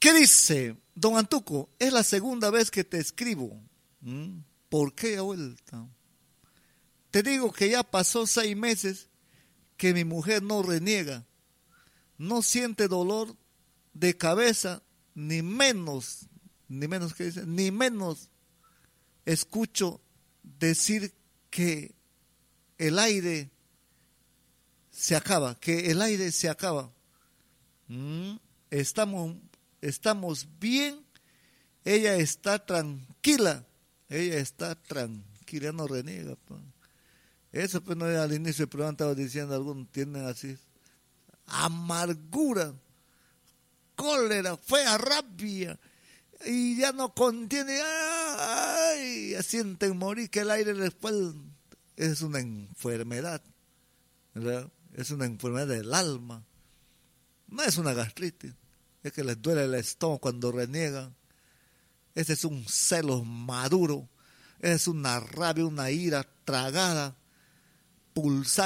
¿Qué dice? Don Antuco, es la segunda vez que te escribo. ¿Por qué ha vuelto? Te digo que ya pasó 6 meses que mi mujer no reniega, no siente dolor de cabeza, ¿qué dice? Ni menos escucho decir que el aire se acaba, que el aire se acaba. Estamos bien, ella está tranquila, no reniega. Pues. Eso pues no al inicio del programa estaba diciendo, algunos tienen así, amargura, cólera, fea rabia, y ya no contiene, ya sienten morir, que el aire después es una enfermedad, ¿verdad? Es una enfermedad del alma, no es una gastritis, es que les duele el estómago cuando reniegan. Ese es un celo maduro, es una rabia, una ira tragada, pulsante.